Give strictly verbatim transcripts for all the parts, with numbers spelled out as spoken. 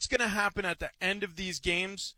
what's going to happen at the end of these games,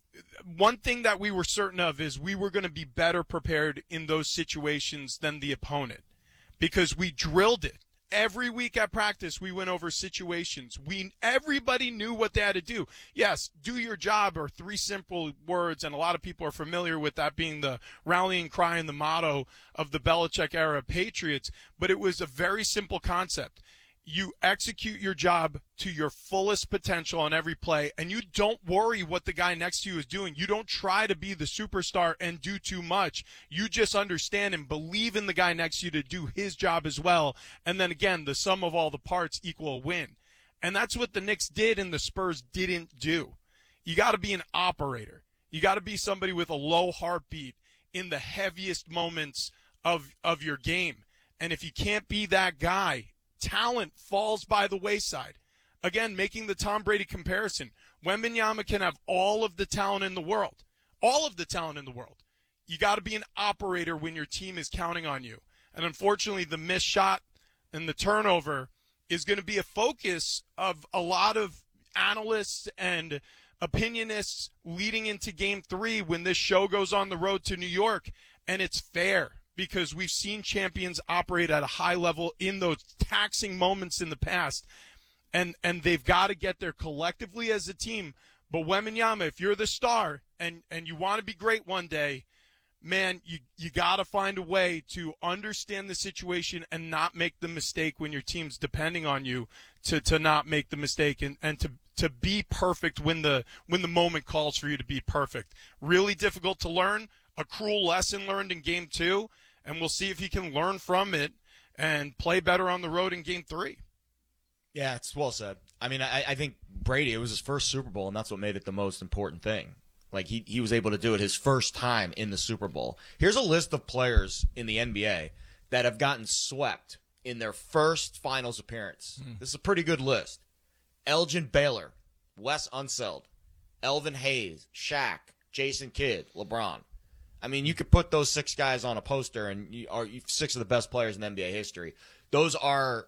one thing that we were certain of is we were going to be better prepared in those situations than the opponent because we drilled it. Every week at practice, we went over situations. We everybody knew what they had to do. Yes, do your job are three simple words, and a lot of people are familiar with that being the rallying cry and the motto of the Belichick-era Patriots, but it was a very simple concept. You execute your job to your fullest potential on every play, and you don't worry what the guy next to you is doing. You don't try to be the superstar and do too much. You just understand and believe in the guy next to you to do his job as well. And then again, the sum of all the parts equal a win. And that's what the Knicks did and the Spurs didn't do. You got to be an operator. You got to be somebody with a low heartbeat in the heaviest moments of, of your game. And if you can't be that guy, talent falls by the wayside. Again, making the Tom Brady comparison, Wembanyama can have all of the talent in the world, all of the talent in the world. You got to be an operator when your team is counting on you. And unfortunately, the missed shot and the turnover is going to be a focus of a lot of analysts and opinionists leading into game three when this show goes on the road to New York. And it's fair, because we've seen champions operate at a high level in those taxing moments in the past. And and they've got to get there collectively as a team. But Wembanyama, if you're the star and, and you want to be great one day, man, you, you got to find a way to understand the situation and not make the mistake when your team's depending on you to, to not make the mistake and, and to, to be perfect when the when the moment calls for you to be perfect. Really difficult to learn. A cruel lesson learned in game two, and we'll see if he can learn from it and play better on the road in game three. Yeah, it's well said. I mean, I, I think Brady, it was his first Super Bowl, and that's what made it the most important thing. Like, he, he was able to do it his first time in the Super Bowl. Here's a list of players in the N B A that have gotten swept in their first finals appearance. Mm. This is a pretty good list. Elgin Baylor, Wes Unseld, Elvin Hayes, Shaq, Jason Kidd, LeBron. I mean, you could put those six guys on a poster, and you are six of the best players in N B A history. Those are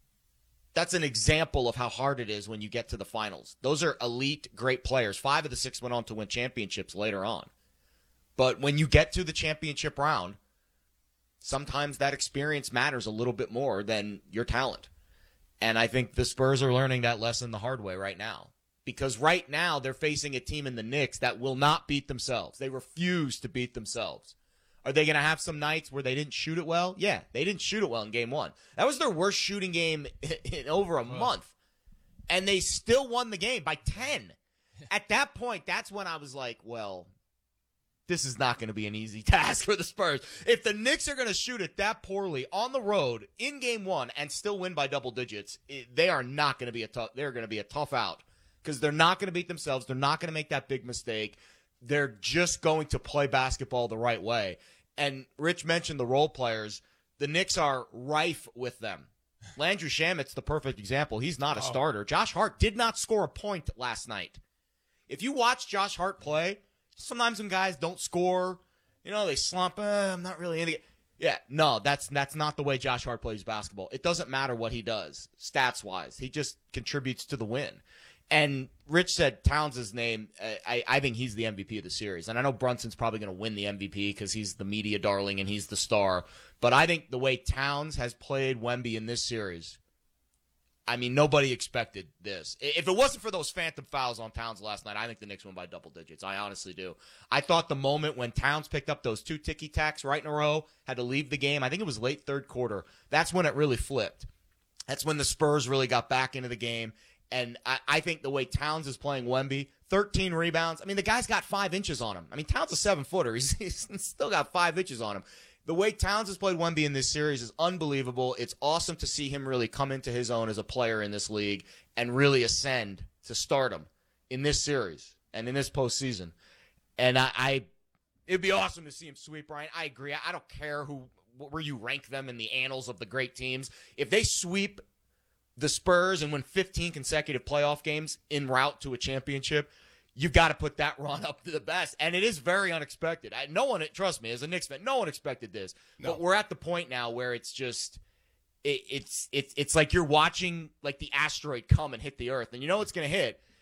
– that's an example of how hard it is when you get to the finals. Those are elite, great players. Five of the six went on to win championships later on. But when you get to the championship round, sometimes that experience matters a little bit more than your talent. And I think the Spurs are learning that lesson the hard way right now. Because right now they're facing a team in the Knicks that will not beat themselves. They refuse to beat themselves. Are they going to have some nights where they didn't shoot it well? Yeah, they didn't shoot it well in game one. That was their worst shooting game in over a month. And they still won the game by ten. At that point, that's when I was like, well, this is not going to be an easy task for the Spurs. If the Knicks are going to shoot it that poorly on the road in game one and still win by double digits, they are not going to be a tough, they're going to be a tough out. Because they're not going to beat themselves. They're not going to make that big mistake. They're just going to play basketball the right way. And Rich mentioned the role players. The Knicks are rife with them. Landry Shamit's the perfect example. He's not a oh. starter. Josh Hart did not score a point last night. If you watch Josh Hart play, sometimes when guys don't score, you know, they slump. Eh, I'm not really into it. Yeah, no, that's that's not the way Josh Hart plays basketball. It doesn't matter what he does, stats-wise. He just contributes to the win. And Rich said Towns' name. I, I think he's the M V P of the series. And I know Brunson's probably going to win the M V P because he's the media darling and he's the star. But I think the way Towns has played Wemby in this series, I mean, nobody expected this. If it wasn't for those phantom fouls on Towns last night, I think the Knicks win by double digits. I honestly do. I thought the moment when Towns picked up those two ticky-tacks right in a row, had to leave the game, I think it was late third quarter, that's when it really flipped. That's when the Spurs really got back into the game. And I, I think the way Towns is playing Wemby, thirteen rebounds. I mean, the guy's got five inches on him. I mean, Towns is a seven-footer. He's, he's still got five inches on him. The way Towns has played Wemby in this series is unbelievable. It's awesome to see him really come into his own as a player in this league and really ascend to stardom in this series and in this postseason. And I, I it'd be awesome to see him sweep, Brian. I agree. I don't care who where you rank them in the annals of the great teams. If they sweep the Spurs and win fifteen consecutive playoff games en route to a championship, you've got to put that run up to the best. And it is very unexpected. I, no one, trust me, as a Knicks fan, no one expected this. No. But we're at the point now where it's just, it, it's, it's, it's like you're watching like the asteroid come and hit the earth. And you know it's going to hit.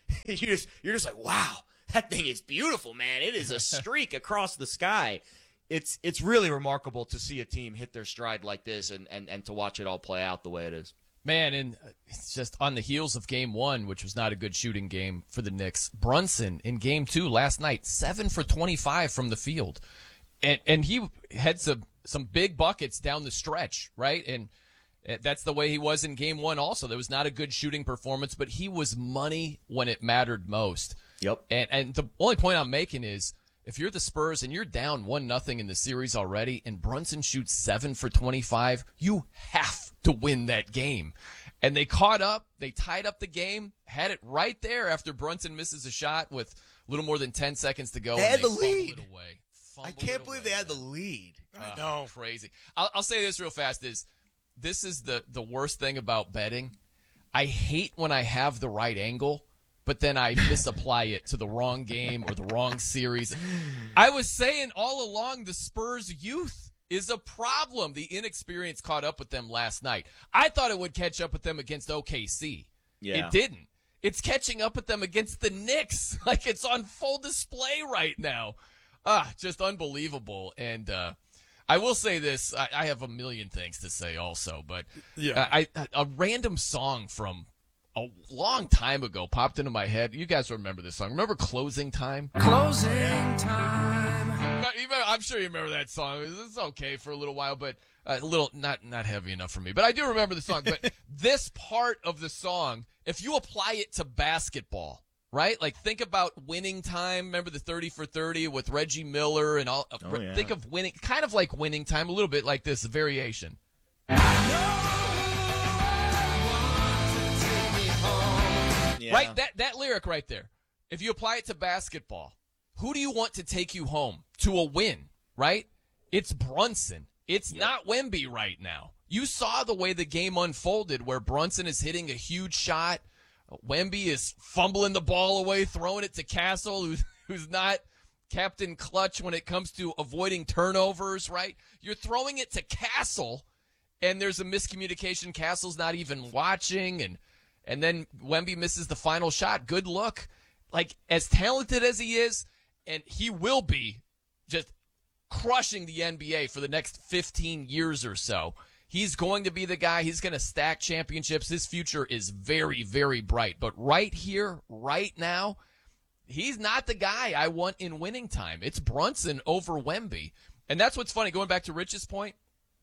you just you're just like, wow, that thing is beautiful, man. It is a streak across the sky. It's it's really remarkable to see a team hit their stride like this and, and, and to watch it all play out the way it is. Man, and it's just on the heels of game one, which was not a good shooting game for the Knicks. Brunson in game two last night, seven for twenty-five from the field. And and he had some, some big buckets down the stretch, right? And that's the way he was in game one also. There was not a good shooting performance, but he was money when it mattered most. Yep. And and the only point I'm making is, if you're the Spurs and you're down one nothing in the series already and Brunson shoots seven for twenty-five, you have to win that game. And they caught up. They tied up the game, had it right there after Brunson misses a shot with a little more than ten seconds to go. They and had they the fumbled lead. It away. I Fumbled can't it believe away. they had the lead. Uh, know. Crazy. I'll, I'll say this real fast is this is the, the worst thing about betting. I hate when I have the right angle, but then I misapply it to the wrong game or the wrong series. I was saying all along the Spurs youth is a problem. The inexperience caught up with them last night. I thought it would catch up with them against O K C. Yeah. It didn't. It's catching up with them against the Knicks. Like, it's on full display right now. Ah, just unbelievable. And uh, I will say this. I, I have a million things to say also, but Yeah. I, I, a random song from a long time ago popped into my head. You guys remember this song. Remember Closing Time? Closing time. You remember- I'm sure you remember that song. It's okay for a little while, but a little not not heavy enough for me. But I do remember the song. But this part of the song, if you apply it to basketball, right? Like, think about Winning Time. Remember the thirty for thirty with Reggie Miller and all. Oh, yeah. Think of winning, kind of like Winning Time, a little bit like this variation. Yeah. Right? That that lyric right there. If you apply it to basketball, who do you want to take you home to a win, right? It's Brunson. It's Yep. not Wemby right now. You saw the way the game unfolded where Brunson is hitting a huge shot. Wemby is fumbling the ball away, throwing it to Castle, who's, who's not Captain Clutch when it comes to avoiding turnovers, right? You're throwing it to Castle, and there's a miscommunication. Castle's not even watching, and and then Wemby misses the final shot. Good look. Like, as talented as he is, and he will be just crushing the N B A for the next fifteen years or so. He's going to be the guy. He's going to stack championships. His future is very, very bright. But right here, right now, he's not the guy I want in Winning Time. It's Brunson over Wemby. And that's what's funny. Going back to Rich's point,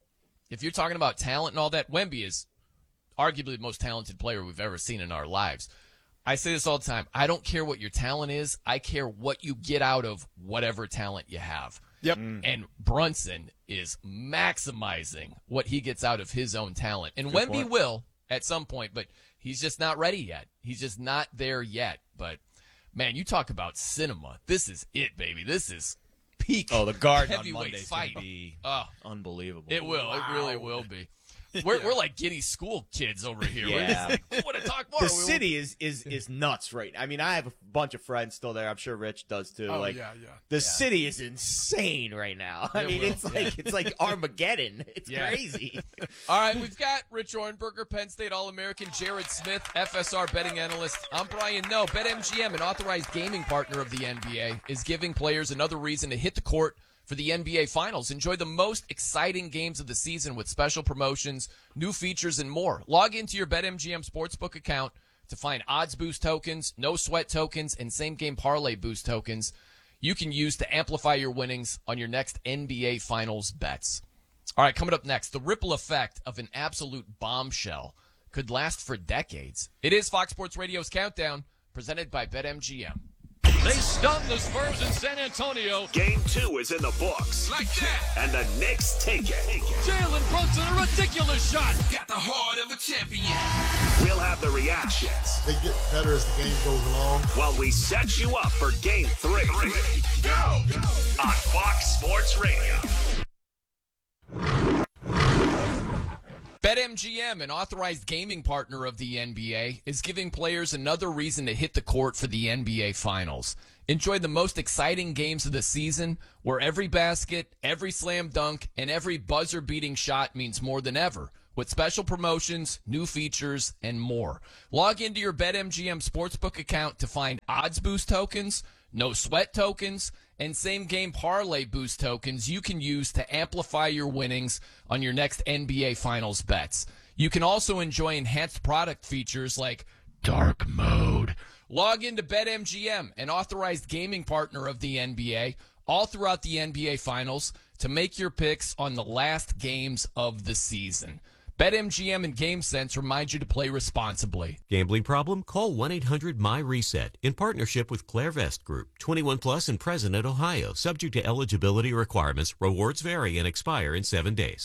if you're talking about talent and all that, Wemby is arguably the most talented player we've ever seen in our lives. I say this all the time. I don't care what your talent is. I care what you get out of whatever talent you have. Yep. And Brunson is maximizing what he gets out of his own talent. And Good Wemby point. will at some point, but he's just not ready yet. He's just not there yet. But, man, you talk about cinema. This is it, baby. This is peak Oh, the Garden on heavyweight Monday's fight. gonna be Oh, unbelievable. it will. It really will be. We're, we're like giddy school kids over here. We're Yeah. just, we want to talk more. The We- city is, is is nuts right I mean, I have a bunch of friends still there. I'm sure Rich does too. Oh, like yeah, yeah. the city is insane right now. I It mean, will, it's like it's like Armageddon. It's Yeah. crazy. All right, we've got Rich Ornberger, Penn State All-American, Jared Smith, F S R betting analyst. I'm Brian Noe. BetMGM, an authorized gaming partner of the N B A, is giving players another reason to hit the court for the N B A Finals. Enjoy the most exciting games of the season with special promotions, new features, and more. Log into your BetMGM Sportsbook account to find odds boost tokens, no sweat tokens, and same game parlay boost tokens you can use to amplify your winnings on your next N B A Finals bets. All right, coming up next, the ripple effect of an absolute bombshell could last for decades. It is Fox Sports Radio's Countdown, presented by BetMGM. They stunned the Spurs in San Antonio. Game two is in the books. Like that. And the Knicks take it. Jalen Brunson, a ridiculous shot. Got the heart of a champion. We'll have the reactions They get better as the game goes along. while we set you up for game three. Go. On Fox Sports Radio. BetMGM, an authorized gaming partner of the N B A, is giving players another reason to hit the court for the N B A Finals. Enjoy the most exciting games of the season, where every basket, every slam dunk, and every buzzer-beating shot means more than ever. with special promotions, new features, and more. Log into your BetMGM Sportsbook account to find odds boost tokens, no sweat tokens, and same game parlay boost tokens you can use to amplify your winnings on your next N B A Finals bets. You can also enjoy enhanced product features like dark mode. Log into BetMGM, an authorized gaming partner of the N B A, all throughout the N B A Finals to make your picks on the last games of the season. BetMGM and GameSense remind you to play responsibly. Gambling problem? Call one eight hundred M Y RESET in partnership with Clairvest Group. twenty-one plus in President, Ohio. Subject to eligibility requirements. Rewards vary and expire in seven days.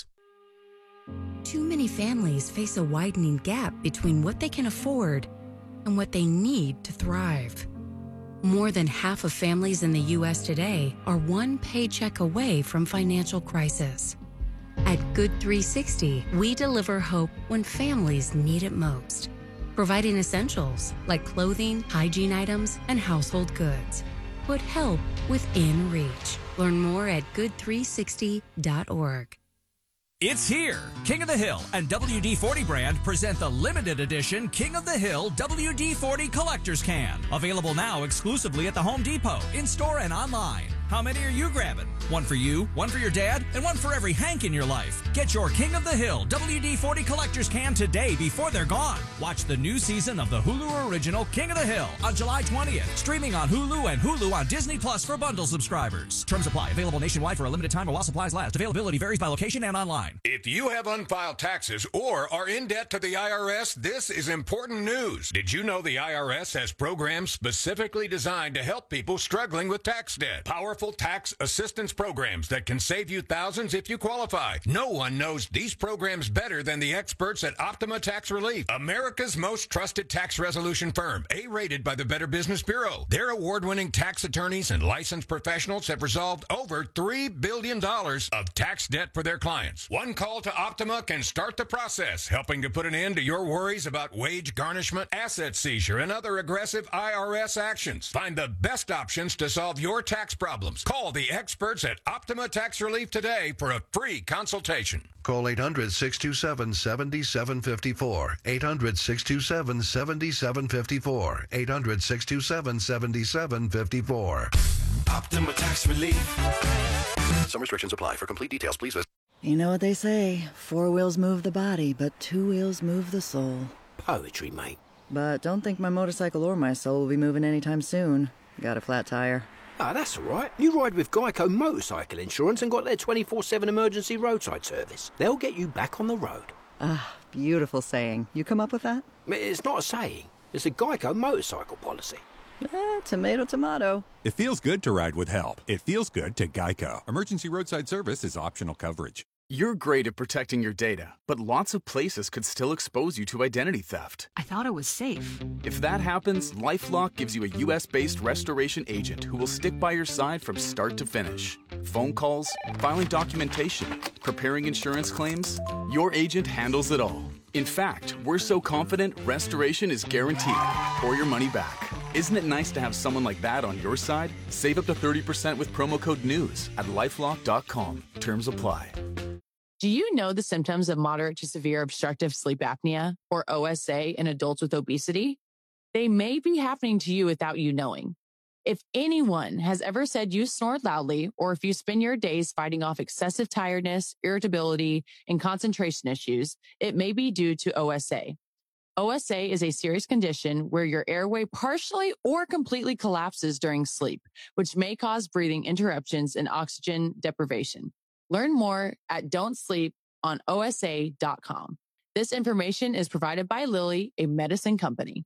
Too many families face a widening gap between what they can afford and what they need to thrive. More than half of families in the U S today are one paycheck away from financial crisis. At Good three sixty, we deliver hope when families need it most, providing essentials like clothing, hygiene items, and household goods. Put help within reach. Learn more at good three sixty dot org. It's here. King of the Hill and W D forty brand present the limited edition King of the Hill W D forty Collector's Can. Available now exclusively at the Home Depot, in-store and online. How many are you grabbing? One for you, one for your dad, and one for every Hank in your life. Get your King of the Hill W D forty Collector's Can today before they're gone. Watch the new season of the Hulu original King of the Hill on July twentieth. Streaming on Hulu and Hulu on Disney Plus for bundle subscribers. Terms apply. Available nationwide for a limited time or while supplies last. Availability varies by location and online. If you have unfiled taxes or are in debt to the I R S, this is important news. Did you know the I R S has programs specifically designed to help people struggling with tax debt? Powerful tax assistance programs that can save you thousands if you qualify. No one knows these programs better than the experts at Optima Tax Relief, America's most trusted tax resolution firm, A-rated by the Better Business Bureau. Their award-winning tax attorneys and licensed professionals have resolved over three billion dollars of tax debt for their clients. One call to Optima can start the process, helping to put an end to your worries about wage garnishment, asset seizure, and other aggressive I R S actions. Find the best options to solve your tax problems. Call the experts at Optima Tax Relief today for a free consultation. Call eight hundred, six two seven, seven seven five four. eight hundred, six two seven, seven seven five four. eight hundred, six two seven, seven seven five four. Optima Tax Relief. Some restrictions apply. For complete details, please visit. You know what they say, four wheels move the body, but two wheels move the soul. Poetry, mate. But don't think my motorcycle or my soul will be moving anytime soon. Got a flat tire. Ah, that's all right. You ride with Geico Motorcycle Insurance and got their twenty-four seven emergency roadside service. They'll get you back on the road. Ah, beautiful saying. You come up with that? It's not a saying. It's a Geico motorcycle policy. Eh, tomato, tomato. It feels good to ride with help. It feels good to Geico. Emergency roadside service is optional coverage. You're great at protecting your data, but lots of places could still expose you to identity theft. I thought it was safe. If that happens, LifeLock gives you a U S-based restoration agent who will stick by your side from start to finish. Phone calls, filing documentation, preparing insurance claims, your agent handles it all. In fact, we're so confident restoration is guaranteed or your money back. Isn't it nice to have someone like that on your side? Save up to thirty percent with promo code NEWS at lifelock dot com. Terms apply. Do you know the symptoms of moderate to severe obstructive sleep apnea, or O S A, in adults with obesity? They may be happening to you without you knowing. If anyone has ever said you snore loudly, or if you spend your days fighting off excessive tiredness, irritability, and concentration issues, it may be due to O S A. O S A is a serious condition where your airway partially or completely collapses during sleep, which may cause breathing interruptions and oxygen deprivation. Learn more at don't sleep on O S A dot com. This information is provided by Lilly, a medicine company.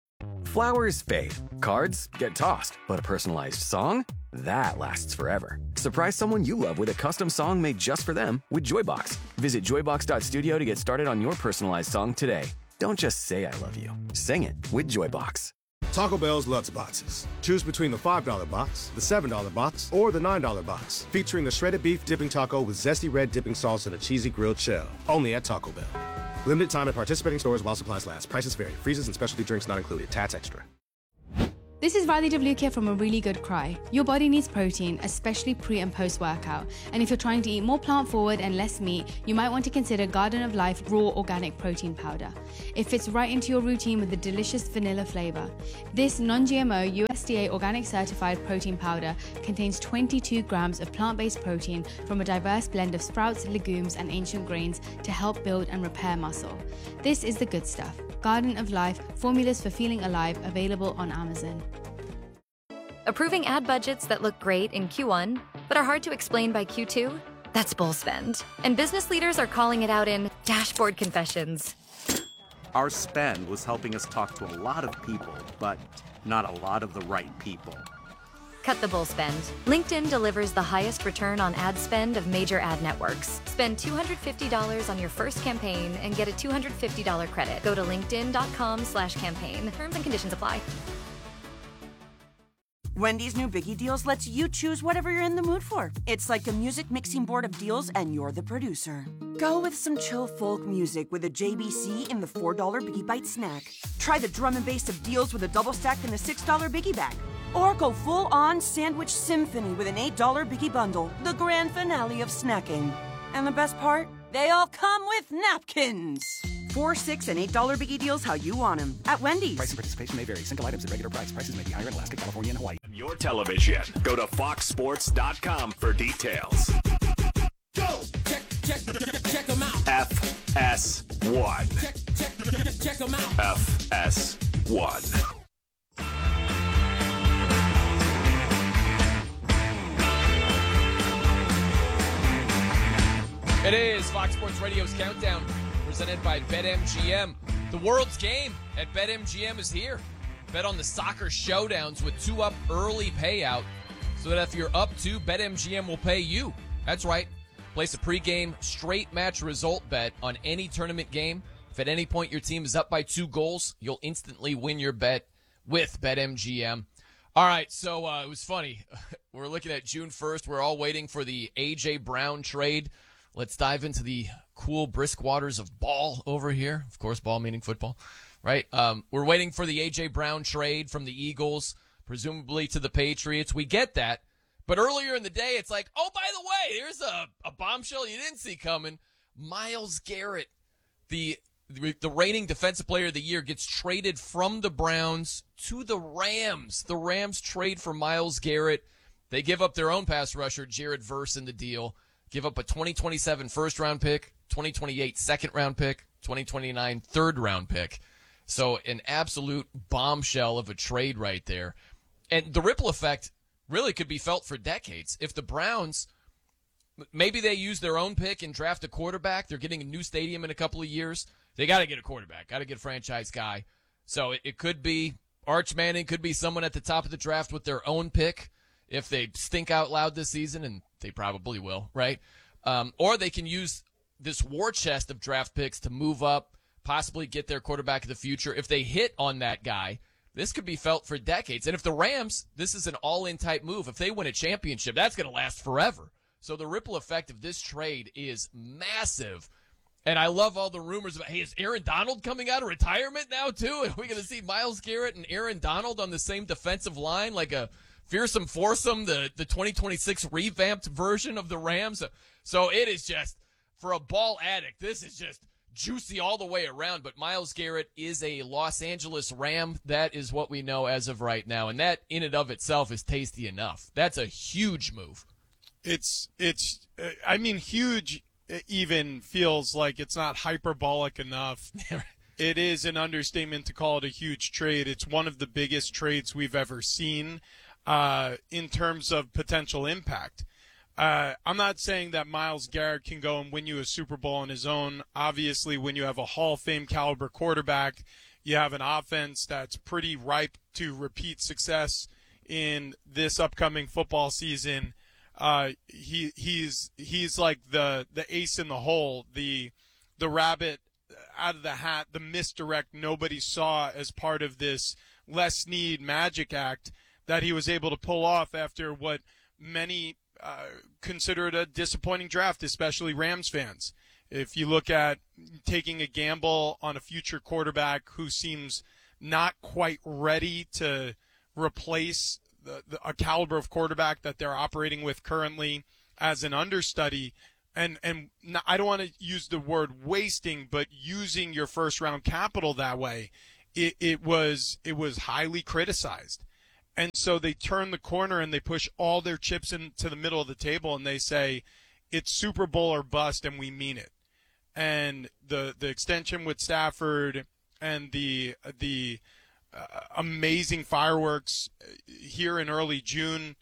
Flowers fade, cards get tossed, but a personalized song? That lasts forever. Surprise someone you love with a custom song made just for them with Joybox. Visit joybox dot studio to get started on your personalized song today. Don't just say I love you. Sing it with Joybox. Taco Bell's Lutz Boxes. Choose between the five dollar box, the seven dollar box, or the nine dollar box. Featuring the shredded beef dipping taco with zesty red dipping sauce and a cheesy grilled shell. Only at Taco Bell. Limited time at participating stores while supplies last. Prices vary. Freezes and specialty drinks not included. Tats Extra. This is Riley Devlukia from A Really Good Cry. Your body needs protein, especially pre and post workout. And if you're trying to eat more plant forward and less meat, you might want to consider Garden of Life Raw Organic Protein Powder. It fits right into your routine with a delicious vanilla flavor. This non-G M O U S D A organic certified protein powder contains twenty-two grams of plant-based protein from a diverse blend of sprouts, legumes, and ancient grains to help build and repair muscle. This is the good stuff. Garden of Life, formulas for feeling alive, available on Amazon. Approving ad budgets that look great in Q one, but are hard to explain by Q two? That's bull spend. And business leaders are calling it out in dashboard confessions. Our spend was helping us talk to a lot of people, but not a lot of the right people. Cut the bull spend. LinkedIn delivers the highest return on ad spend of major ad networks. Spend two hundred fifty dollars on your first campaign and get a two hundred fifty dollars credit. Go to linkedin.com slash campaign. Terms and conditions apply. Wendy's new Biggie Deals lets you choose whatever you're in the mood for. It's like a music mixing board of deals, and you're the producer. Go with some chill folk music with a J B C in the four dollar Biggie Bite snack. Try the drum and bass of deals with a double stack in the six dollar Biggie Bag. Or go full-on sandwich symphony with an eight dollar Biggie Bundle, the grand finale of snacking. And the best part? They all come with napkins. Four, six, and eight dollar Biggie Deals how you want them at Wendy's. Price and participation may vary. Single items at regular price. Prices may be higher in Alaska, California, and Hawaii. Your television. Go to fox sports dot com for details. Go! Check, check, check, check them out. F S one. Check, check, check, check them out. F S one. It is Fox Sports Radio's Countdown, presented by BetMGM. The world's game at BetMGM is here. Bet on the soccer showdowns with two up early payout, so that if you're up two, BetMGM will pay you. That's right. Place a pregame straight match result bet on any tournament game. If at any point your team is up by two goals, you'll instantly win your bet with BetMGM. All right, so uh, it was funny. We're looking at June first. We're all waiting for the A J. Brown trade. Let's dive into the cool, brisk waters of ball over here. Of course, ball meaning football, right? Um, we're waiting for the A J. Brown trade from the Eagles, presumably to the Patriots. We get that. But earlier in the day, it's like, oh, by the way, here's a, a bombshell you didn't see coming. Myles Garrett, the, the reigning defensive player of the year, gets traded from the Browns to the Rams. The Rams trade for Myles Garrett. They give up their own pass rusher, Jared Verse, in the deal. Give up a twenty twenty-seven first-round pick, twenty twenty-eight second-round pick, twenty twenty-nine third-round pick. So an absolute bombshell of a trade right there. And the ripple effect really could be felt for decades. If the Browns, maybe they use their own pick and draft a quarterback. They're getting a new stadium in a couple of years. They got to get a quarterback, got to get a franchise guy. So it, it could be Arch Manning, could be someone at the top of the draft with their own pick if they stink out loud this season, and they probably will, right? Um, or they can use this war chest of draft picks to move up, possibly get their quarterback of the future. If they hit on that guy, this could be felt for decades. And if the Rams, this is an all-in type move. If they win a championship, that's going to last forever. So the ripple effect of this trade is massive. And I love all the rumors about, hey, is Aaron Donald coming out of retirement now, too? Are we going to see Myles Garrett and Aaron Donald on the same defensive line, like a fearsome foursome, the, the twenty twenty-six revamped version of the Rams? So it is just, for a ball addict, this is just juicy all the way around. But Myles Garrett is a Los Angeles Ram. That is what we know as of right now. And that in and of itself is tasty enough. That's a huge move. It's, it's, I mean, huge even feels like it's not hyperbolic enough. It is an understatement to call it a huge trade. It's one of the biggest trades we've ever seen uh, in terms of potential impact. Uh, I'm not saying that Myles Garrett can go and win you a Super Bowl on his own. Obviously, when you have a Hall of Fame caliber quarterback, you have an offense that's pretty ripe to repeat success in this upcoming football season. Uh, he he's he's like the the ace in the hole, the the rabbit out of the hat, the misdirect nobody saw as part of this Les Snead magic act that he was able to pull off after what many uh, considered a disappointing draft, especially Rams fans. If you look at taking a gamble on a future quarterback who seems not quite ready to replace the, the, a caliber of quarterback that they're operating with currently as an understudy. And and I don't want to use the word wasting, but using your first round capital that way, it, it was it was highly criticized. And so they turn the corner and they push all their chips into the middle of the table and they say, it's Super Bowl or bust, and we mean it. And the the extension with Stafford and the the uh, amazing fireworks here in early June,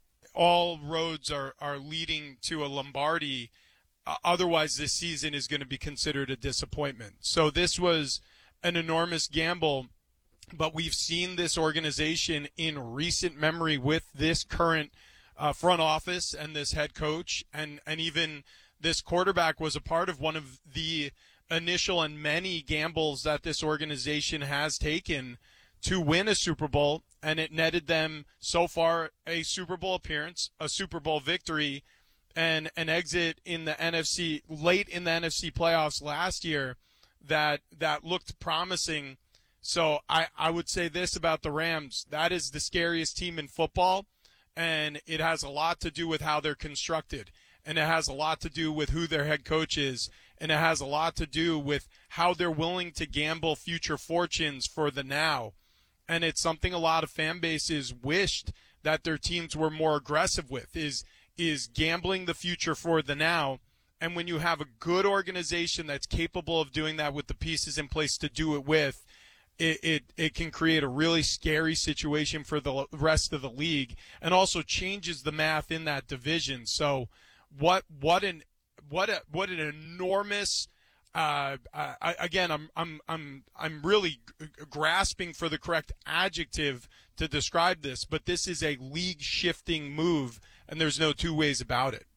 all roads are, are leading to a Lombardi. Uh, otherwise, this season is going to be considered a disappointment. So this was an enormous gamble, but we've seen this organization in recent memory with this current uh, front office and this head coach, and, and even this quarterback was a part of one of the initial and many gambles that this organization has taken to win a Super Bowl, and it netted them so far a Super Bowl appearance, a Super Bowl victory, and an exit in the N F C late in the N F C playoffs last year that that looked promising. So I, I would say this about the Rams: that is the scariest team in football, and it has a lot to do with how they're constructed, and it has a lot to do with who their head coach is, and it has a lot to do with how they're willing to gamble future fortunes for the now. And it's something a lot of fan bases wished that their teams were more aggressive with, is is gambling the future for the now. And when you have a good organization that's capable of doing that with the pieces in place to do it with, it, it, it can create a really scary situation for the rest of the league, and also changes the math in that division. So what what an what a what an enormous Uh, I, again, I'm I'm I'm I'm really g- grasping for the correct adjective to describe this, but this is a league-shifting move, and there's no two ways about it.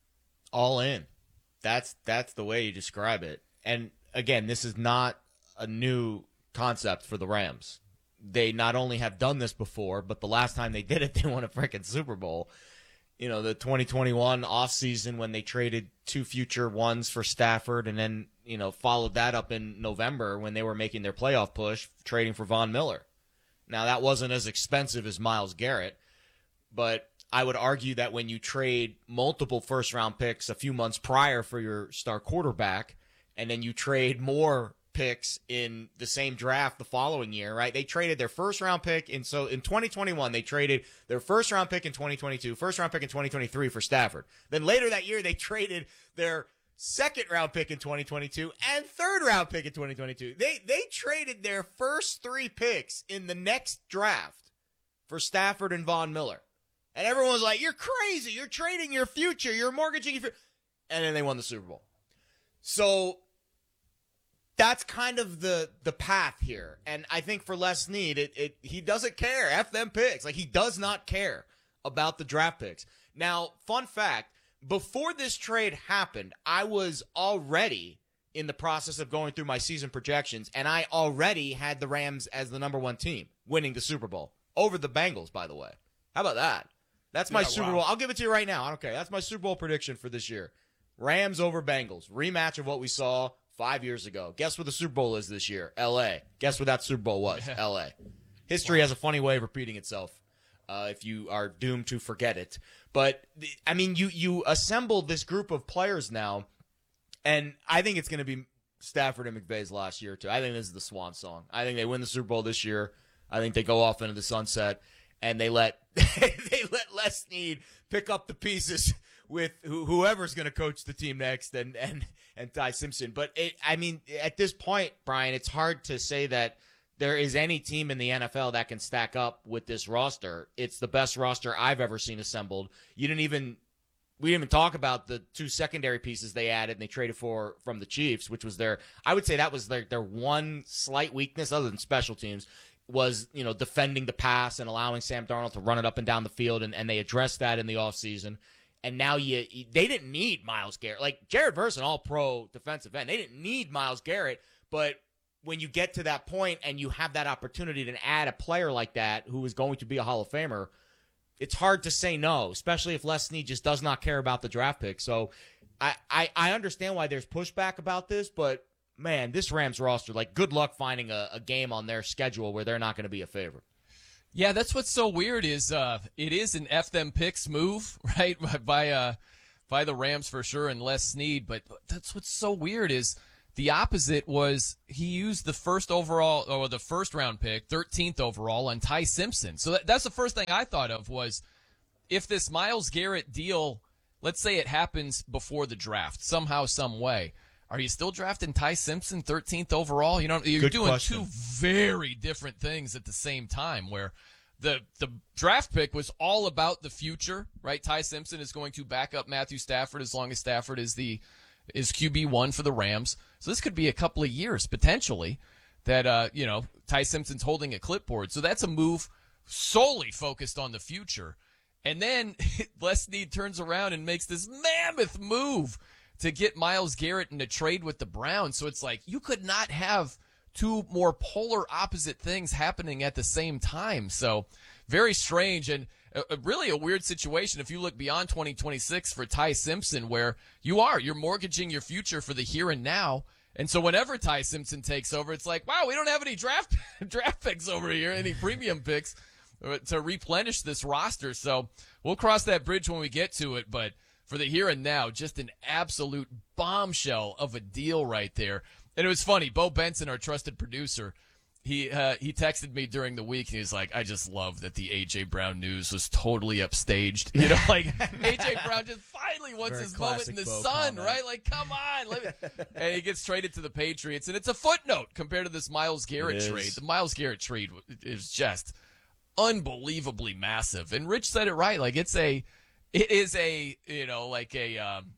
All in. That's that's the way you describe it. And again, this is not a new concept for the Rams. They not only have done this before, but the last time they did it, they won a freaking Super Bowl. You know, the twenty twenty-one offseason when they traded two future ones for Stafford, and then, you know, followed that up in November when they were making their playoff push, trading for Von Miller. Now, that wasn't as expensive as Myles Garrett, but I would argue that when you trade multiple first-round picks a few months prior for your star quarterback, and then you trade more picks in the same draft the following year, right? They traded their first round pick in so in twenty twenty-one, they traded their first round pick in twenty twenty-two, first round pick in twenty twenty-three for Stafford. Then later that year, they traded their second round pick in twenty twenty-two and third round pick in twenty twenty-two. They they traded their first three picks in the next draft for Stafford and Von Miller. And everyone was like, "You're crazy. You're trading your future. You're mortgaging your future." And then they won the Super Bowl. So that's kind of the the path here. And I think for Les Snead, it, it he doesn't care. F them picks. Like, he does not care about the draft picks. Now, fun fact, before this trade happened, I was already in the process of going through my season projections, and I already had the Rams as the number one team, winning the Super Bowl. Over the Bengals, by the way. How about that? That's my yeah, Super wow. Bowl. I'll give it to you right now. I don't care. That's my Super Bowl prediction for this year. Rams over Bengals. Rematch of what we saw five years ago. Guess what the Super Bowl is this year? L A. Guess what that Super Bowl was? L A. History has a funny way of repeating itself uh, if you are doomed to forget it. But, I mean, you, you assembled this group of players now, and I think it's going to be Stafford and McVay's last year, too. I think this is the swan song. I think they win the Super Bowl this year. I think they go off into the sunset, and they let they let Les Snead pick up the pieces with whoever's going to coach the team next, and and and Ty Simpson. But it, I mean, at this point, Brian, it's hard to say that there is any team in the N F L that can stack up with this roster. It's the best roster I've ever seen assembled. You didn't even we didn't even talk about the two secondary pieces they added and they traded for from the Chiefs, which was their I would say that was their their one slight weakness other than special teams. Was, you know, defending the pass and allowing Sam Darnold to run it up and down the field, and, and they addressed that in the offseason. And now you, they didn't need Myles Garrett. Like, Jared Verse, an all-pro defensive end. They didn't need Myles Garrett, but when you get to that point and you have that opportunity to add a player like that who is going to be a Hall of Famer, it's hard to say no, especially if Les Snead just does not care about the draft pick. So I, I, I understand why there's pushback about this, but man, this Rams roster, like, good luck finding a, a game on their schedule where they're not going to be a favorite. Yeah, that's what's so weird is uh, it is an F them picks move, right, by uh, by the Rams for sure and Les Snead. But that's what's so weird is the opposite was he used the first overall or the first round pick, thirteenth overall, on Ty Simpson. So that, that's the first thing I thought of was if this Myles Garrett deal, let's say it happens before the draft somehow, some way. Are you still drafting Ty Simpson thirteenth overall? You know, you're Good doing question. two very different things at the same time where the the draft pick was all about the future, right? Ty Simpson is going to back up Matthew Stafford as long as Stafford is the is Q B one for the Rams. So this could be a couple of years potentially that uh, you know, Ty Simpson's holding a clipboard. So that's a move solely focused on the future. And then Les Snead turns around and makes this mammoth move to get Myles Garrett in a trade with the Browns. So it's like you could not have two more polar opposite things happening at the same time. So very strange and a, a really a weird situation if you look beyond twenty twenty-six for Ty Simpson where you are, you're mortgaging your future for the here and now. And so whenever Ty Simpson takes over, it's like, wow, we don't have any draft draft picks over here, any premium picks to replenish this roster. So we'll cross that bridge when we get to it, but for the here and now, just an absolute bombshell of a deal right there. And it was funny. Bo Benson, our trusted producer, he uh, he texted me during the week, and he was like, I just love that the A J. Brown news was totally upstaged. You know, like, A J. Brown just finally wants Very his moment in the classic Bo sun, comment. right? Like, come on. Let me. And he gets traded to the Patriots, and it's a footnote compared to this Myles Garrett It is. trade. The Myles Garrett trade is just unbelievably massive. And Rich said it right. Like, it's a... It is a, you know, like a um,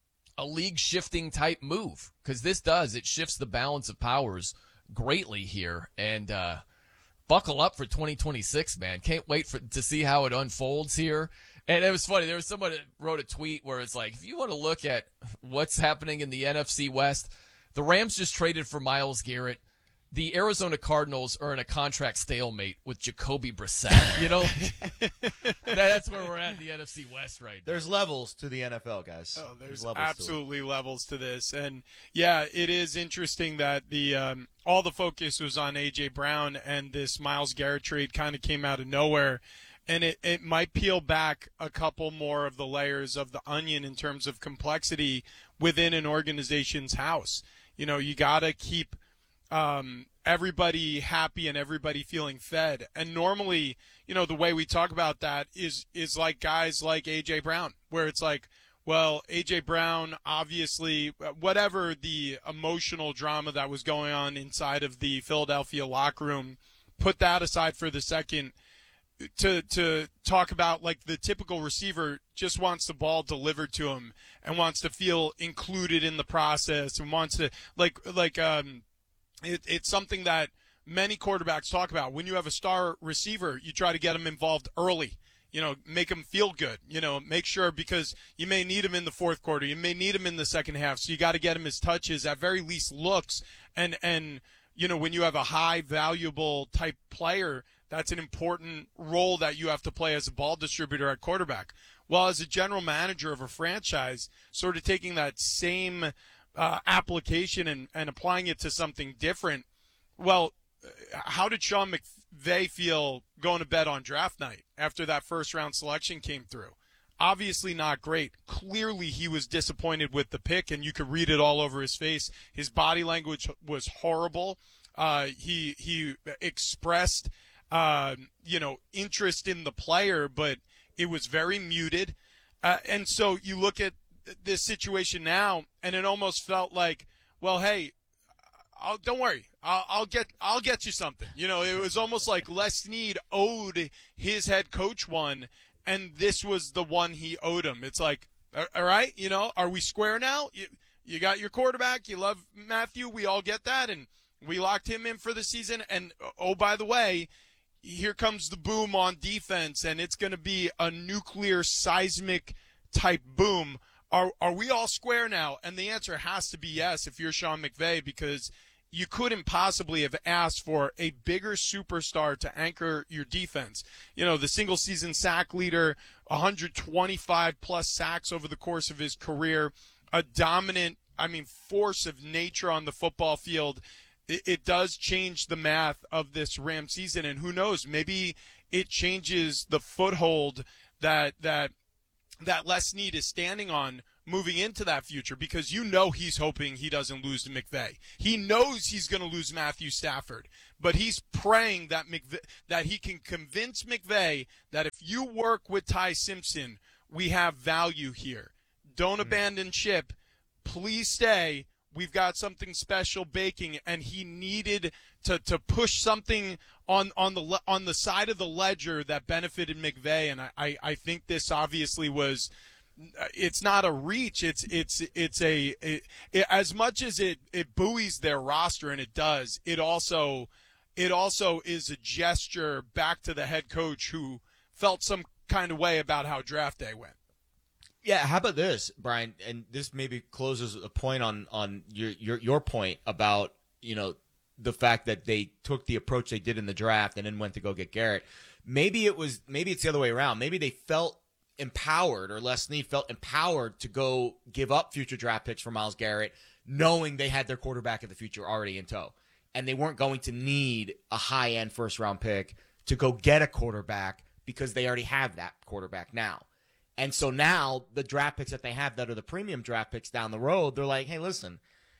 a league shifting type move because this does. It shifts the balance of powers greatly here. And uh, buckle up for twenty twenty-six, man. Can't wait for to see how it unfolds here. And it was funny. There was someone that wrote a tweet where it's like, if you want to look at what's happening in the N F C West, the Rams just traded for Myles Garrett. The Arizona Cardinals are in a contract stalemate with Jacoby Brissett. You know, that's where we're at in the N F C West right now. There's levels to the N F L, guys. Oh, there's, levels absolutely levels to this. And, yeah, it is interesting that the um, all the focus was on A J. Brown, and this Myles Garrett trade kind of came out of nowhere. And it, it might peel back a couple more of the layers of the onion in terms of complexity within an organization's house. You know, you got to keep – Um, everybody happy and everybody feeling fed. And normally, you know, the way we talk about that is is like guys like A J. Brown, where it's like, well, A J. Brown, obviously, whatever the emotional drama that was going on inside of the Philadelphia locker room, put that aside for the second. To to talk about, like, the typical receiver just wants the ball delivered to him and wants to feel included in the process and wants to, like, like um. It, it's something that many quarterbacks talk about. When you have a star receiver, you try to get him involved early. You know, make him feel good. You know, make sure, because you may need him in the fourth quarter. You may need him in the second half. So you got to get him his touches, at very least looks. And, and you know, when you have a high, valuable type player, that's an important role that you have to play as a ball distributor at quarterback. Well, as a general manager of a franchise, sort of taking that same – Uh, application and, and applying it to something different. Well, how did Sean McVay feel going to bed on draft night after that first round selection came through? Obviously not great. Clearly he was disappointed with the pick, and you could read it all over his face. His body language was horrible. Uh, he he expressed uh, you know, interest in the player, but it was very muted. Uh, and so you look at this situation now, and it almost felt like, well, hey, I'll, don't worry, I'll, I'll get, I'll get you something. You know, it was almost like Les Snead owed his head coach one, and this was the one he owed him. It's like, all right, you know, are we square now? You, you got your quarterback, you love Matthew, we all get that, and we locked him in for the season. And oh, by the way, here comes the boom on defense, and it's going to be a nuclear seismic type boom. Are are we all square now? And the answer has to be yes if you're Sean McVay, because you couldn't possibly have asked for a bigger superstar to anchor your defense. You know, the single-season sack leader, one hundred twenty-five plus sacks over the course of his career, a dominant, I mean, force of nature on the football field. It, it does change the math of this Ram season, and who knows, maybe it changes the foothold that that that Les Snead is standing on moving into that future, because you know he's hoping he doesn't lose to McVay. He knows he's going to lose Matthew Stafford, but he's praying that McVay, that he can convince McVay that if you work with Ty Simpson, we have value here. Don't mm-hmm. abandon ship. Please stay. We've got something special baking, and he needed to, to push something on on the on the side of the ledger that benefited McVay, and I, I, I think this obviously was. It's not a reach. It's it's it's a it, it, as much as it, it buoys their roster, and it does. It also it also is a gesture back to the head coach who felt some kind of way about how draft day went. Yeah, how about this, Brian? And this maybe closes a point on on your your your point about, you know, the fact that they took the approach they did in the draft and then went to go get Garrett. Maybe it was maybe it's the other way around. Maybe they felt empowered, or Les Snead felt empowered to go give up future draft picks for Myles Garrett, knowing they had their quarterback of the future already in tow, and they weren't going to need a high end first round pick to go get a quarterback because they already have that quarterback now. And so now the draft picks that they have that are the premium draft picks down the road, they're like, hey, listen,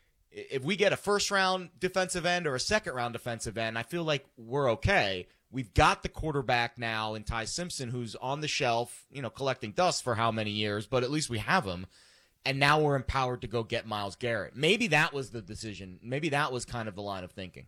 if we get a first-round defensive end or a second-round defensive end, I feel like we're okay. We've got the quarterback now in Ty Simpson, who's on the shelf, you know, collecting dust for how many years, but at least we have him. And now we're empowered to go get Myles Garrett. Maybe that was the decision. Maybe that was kind of the line of thinking.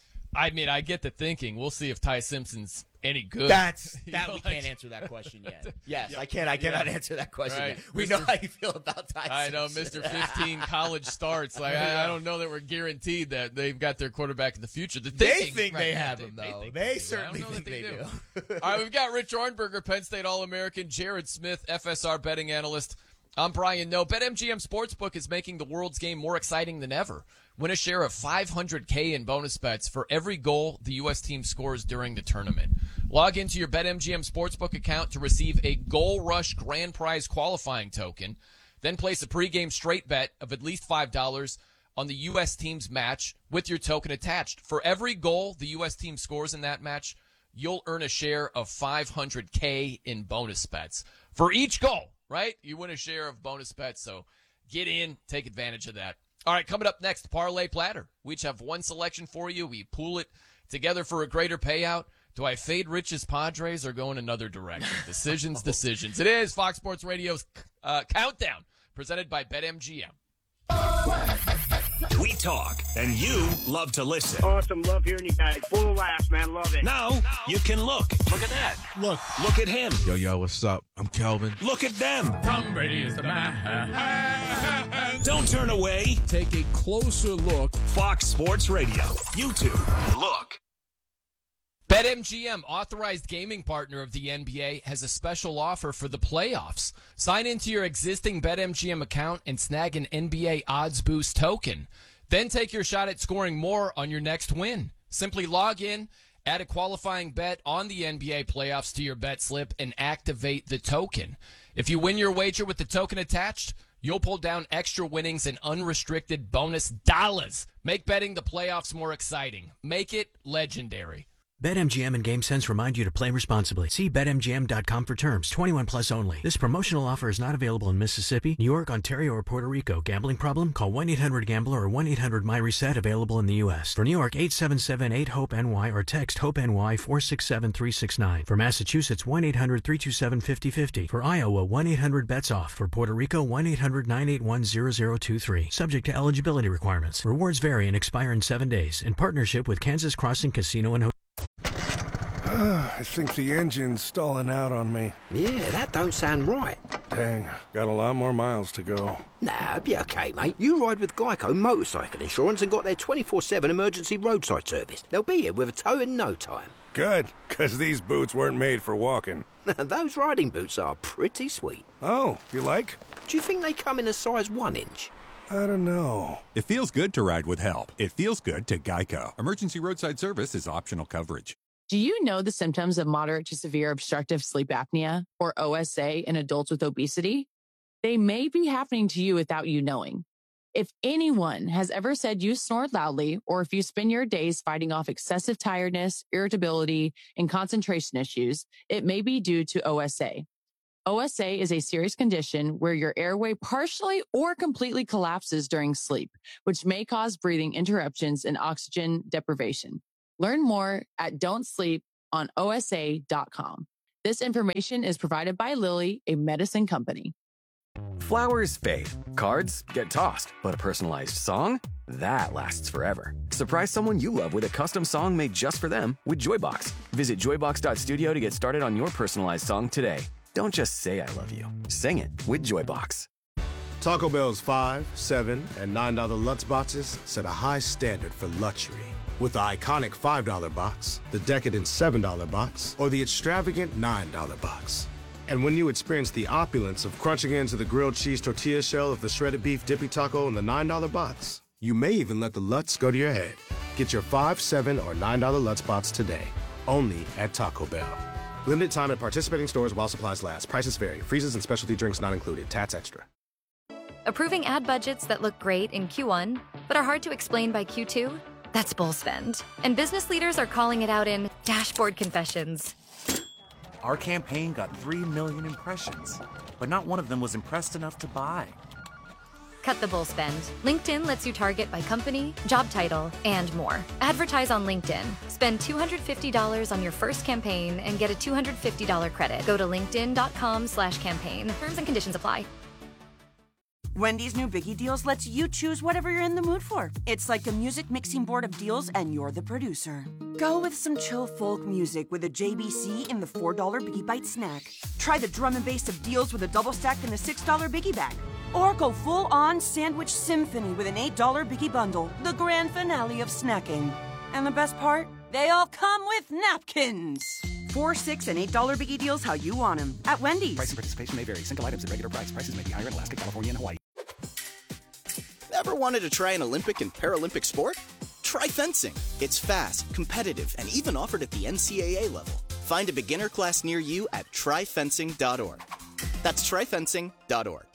I mean, I get the thinking. We'll see if Ty Simpson's any good. That's that know, we like, can't answer that question yet. Yes, yeah, I can't. I cannot yeah. answer that question right. yet. We Mister know how you feel about Ty I know, Simpson. Mister fifteen college starts. Like I, I don't know that we're guaranteed that they've got their quarterback in the future. The they thinking, think right, they have they, him, though. They, They, they certainly think they, they do. do. All right, we've got Rich Ornberger, Penn State All-American, Jared Smith, F S R betting analyst. I'm Brian Noe. BetMGM Sportsbook is making the world's game more exciting than ever. Win a share of five hundred K in bonus bets for every goal the U S team scores during the tournament. Log into your BetMGM Sportsbook account to receive a Goal Rush Grand Prize qualifying token. Then place a pregame straight bet of at least five dollars on the U S team's match with your token attached. For every goal the U S team scores in that match, you'll earn a share of five hundred K in bonus bets. For each goal, right, you win a share of bonus bets. So get in, take advantage of that. All right, coming up next, Parlay Platter. We each have one selection for you. We pool it together for a greater payout. Do I fade Rich's Padres or go in another direction? Decisions, decisions. It is Fox Sports Radio's uh, Countdown, presented by BetMGM. We talk, and you love to listen. Awesome. Love hearing you guys. Full of laughs, man. Love it. Now, you can look. Look at that. Look. Look at him. Yo, yo, what's up? I'm Kelvin. Look at them. Tom Brady is the man. Don't turn away. Take a closer look. Fox Sports Radio. YouTube. Look. BetMGM, authorized gaming partner of the N B A, has a special offer for the playoffs. Sign into your existing BetMGM account and snag an N B A Odds Boost token. Then take your shot at scoring more on your next win. Simply log in, add a qualifying bet on the N B A playoffs to your bet slip, and activate the token. If you win your wager with the token attached, you'll pull down extra winnings and unrestricted bonus dollars. Make betting the playoffs more exciting. Make it legendary. BetMGM and GameSense remind you to play responsibly. See Bet M G M dot com for terms. twenty-one plus only. This promotional offer is not available in Mississippi, New York, Ontario, or Puerto Rico. Gambling problem? Call one eight hundred gambler or one eight hundred my reset, available in the U S. For New York, eight seven seven eight hope N Y or text HOPE-NY four six seven three six nine. For Massachusetts, one eight hundred three two seven five zero five zero. For Iowa, one eight hundred bets off. For Puerto Rico, one eight hundred nine eight one zero zero two three. Subject to eligibility requirements. Rewards vary and expire in seven days. In partnership with Kansas Crossing Casino and Hotel. I think the engine's stalling out on me. Yeah, that don't sound right. Dang, got a lot more miles to go. Nah, be okay, mate. You ride with Geico Motorcycle Insurance and got their twenty-four seven emergency roadside service. They'll be here with a tow in no time. Good, because these boots weren't made for walking. Those riding boots are pretty sweet. Oh, you like? Do you think they come in a size one inch? I don't know. It feels good to ride with help. It feels good to Geico. Emergency roadside service is optional coverage. Do you know the symptoms of moderate to severe obstructive sleep apnea, or O S A, in adults with obesity? They may be happening to you without you knowing. If anyone has ever said you snored loudly, or if you spend your days fighting off excessive tiredness, irritability, and concentration issues, it may be due to O S A. O S A is a serious condition where your airway partially or completely collapses during sleep, which may cause breathing interruptions and oxygen deprivation. Learn more at don't sleep on O S A dot com. This information is provided by Lilly, a medicine company. Flowers fade, cards get tossed, but a personalized song? That lasts forever. Surprise someone you love with a custom song made just for them with Joybox. Visit joybox dot studio to get started on your personalized song today. Don't just say I love you. Sing it with Joybox. Taco Bell's five, seven, and nine dollar Lutz boxes set a high standard for luxury. With the iconic five dollar box, the decadent seven dollar box, or the extravagant nine dollar box. And when you experience the opulence of crunching into the grilled cheese tortilla shell of the shredded beef dippy taco in the nine dollar box, you may even let the Lutz go to your head. Get your five, seven, or nine dollar Lutz box today, only at Taco Bell. Limited time at participating stores while supplies last. Prices vary. Freezes and specialty drinks not included. Tats extra. Approving ad budgets that look great in Q one, but are hard to explain by Q two? That's bull spend. And business leaders are calling it out in Dashboard Confessions. Our campaign got three million impressions, but not one of them was impressed enough to buy. Cut the bull spend. LinkedIn lets you target by company, job title, and more. Advertise on LinkedIn. Spend two hundred fifty dollars on your first campaign and get a two hundred fifty dollars credit. Go to linkedin dot com slash campaign. Terms and conditions apply. Wendy's new Biggie Deals lets you choose whatever you're in the mood for. It's like a music mixing board of deals, and you're the producer. Go with some chill folk music with a J B C in the four dollar Biggie Bite snack. Try the drum and bass of deals with a double stack in the six dollar Biggie Bag. Or go full-on sandwich symphony with an eight dollar Biggie Bundle, the grand finale of snacking. And the best part? They all come with napkins. Four, six, and eight dollar Biggie Deals how you want them at Wendy's. Price and participation may vary. Single items at regular price. Prices may be higher in Alaska, California, and Hawaii. Ever wanted to try an Olympic and Paralympic sport? Try fencing. It's fast, competitive, and even offered at the N C A A level. Find a beginner class near you at try fencing dot org. That's try fencing dot org.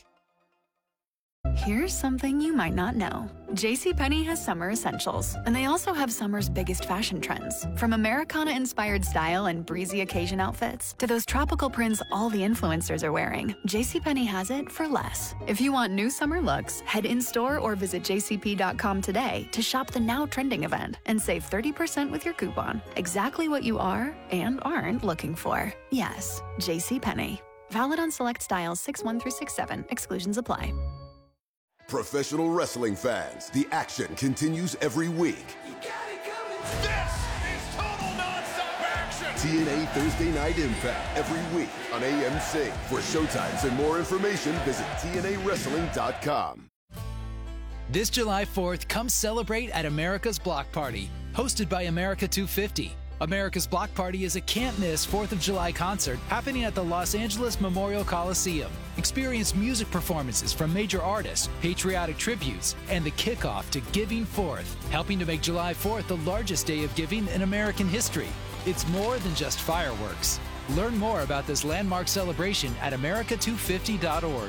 Here's something you might not know. JCPenney has summer essentials, and they also have summer's biggest fashion trends. From Americana-inspired style and breezy occasion outfits to those tropical prints all the influencers are wearing, JCPenney has it for less. If you want new summer looks, head in-store or visit j c p dot com today to shop the now trending event and save thirty percent with your coupon. Exactly what you are and aren't looking for. Yes, JCPenney. Valid on select styles six one through six seven. Exclusions apply. Professional wrestling fans, the action continues every week. This is total nonstop action! T N A Thursday Night Impact every week on A M C. For showtimes and more information, visit T N A wrestling dot com. This July fourth, come celebrate at America's Block Party, hosted by America two fifty. America's Block Party is a can't-miss fourth of July concert happening at the Los Angeles Memorial Coliseum. Experience music performances from major artists, patriotic tributes, and the kickoff to Giving Fourth, helping to make July fourth the largest day of giving in American history. It's more than just fireworks. Learn more about this landmark celebration at america two fifty dot org.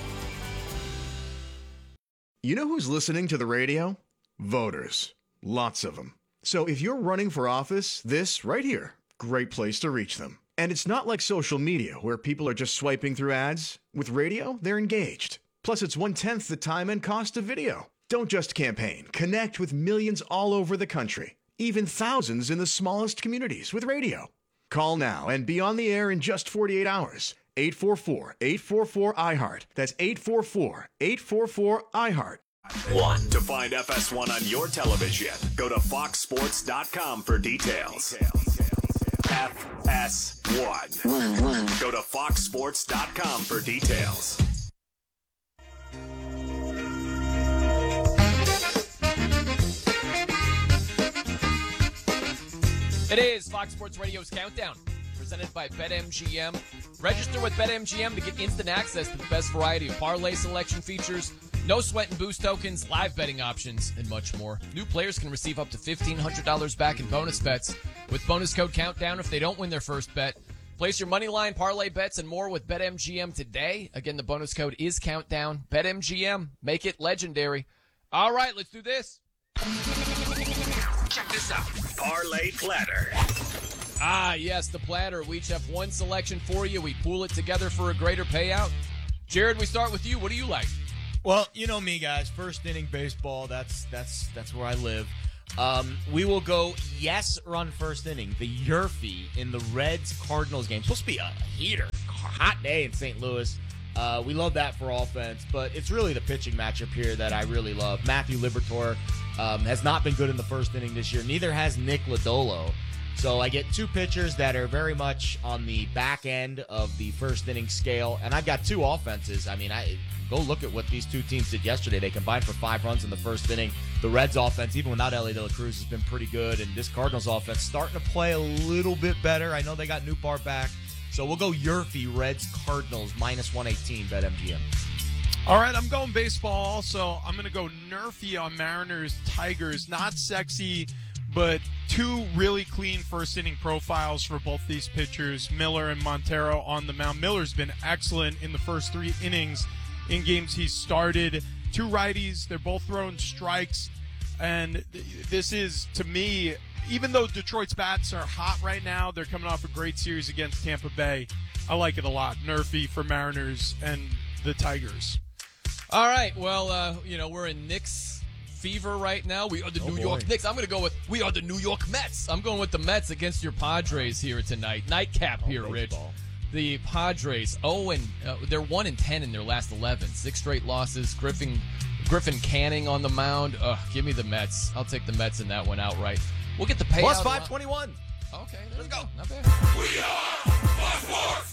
You know who's listening to the radio? Voters. Lots of them. So if you're running for office, this right here, great place to reach them. And it's not like social media where people are just swiping through ads. With radio, they're engaged. Plus, it's one-tenth the time and cost of video. Don't just campaign. Connect with millions all over the country, even thousands in the smallest communities with radio. Call now and be on the air in just forty-eight hours. eight four four, eight four four, I heart. That's eight four four, eight four four, I heart. One. To find F S one on your television, go to fox sports dot com for details. F S one. Go to fox sports dot com for details. It is Fox Sports Radio's Countdown, presented by BetMGM. Register with BetMGM to get instant access to the best variety of parlay selection features, no sweat and boost tokens, live betting options, and much more. New players can receive up to fifteen hundred dollars back in bonus bets with bonus code Countdown if they don't win their first bet. Place your money line, parlay bets, and more with BetMGM today. Again, the bonus code is Countdown. BetMGM. Make it legendary. All right, let's do this. Check this out. Parlay Platter. Ah, yes, the platter. We each have one selection for you. We pool it together for a greater payout. Jared, we start with you. What do you like? Well, you know me, guys. First inning baseball. That's that's that's where I live. Um, we will go yes run first inning. The Yerfie in the Reds Cardinals game. Supposed to be a heater. Hot day in Saint Louis. Uh, we love that for offense, but it's really the pitching matchup here that I really love. Matthew Liberatore um, has not been good in the first inning this year. Neither has Nick Lodolo. So I get two pitchers that are very much on the back end of the first inning scale, and I've got two offenses. I mean, I go look at what these two teams did yesterday. They combined for five runs in the first inning. The Reds offense, even without Ellie De La Cruz, has been pretty good, and this Cardinals offense starting to play a little bit better. I know they got Newpart back. So we'll go Yerfie, Reds, Cardinals, minus one eighteen, BetMGM. All right, I'm going baseball also. I'm going to go Nerfy on Mariners, Tigers. Not sexy, but two really clean first-inning profiles for both these pitchers, Miller and Montero on the mound. Miller's been excellent in the first three innings in games he's started. Two righties, they're both throwing strikes, and this is, to me, even though Detroit's bats are hot right now, they're coming off a great series against Tampa Bay. I like it a lot. Nerfy for Mariners and the Tigers. All right. Well, uh, you know, we're in Knicks fever right now. We are the Oh, New boy. York Knicks. I'm going to go with we are the New York Mets. I'm going with the Mets against your Padres here tonight. Nightcap here, Rich. The Padres, oh, and uh, they're one and ten in their last eleven. Six straight losses. Griffin Griffin Canning on the mound. Ugh, give me the Mets. I'll take the Mets in that one outright. We'll get the payout. Plus five twenty-one. Okay, let's go. Not bad. We are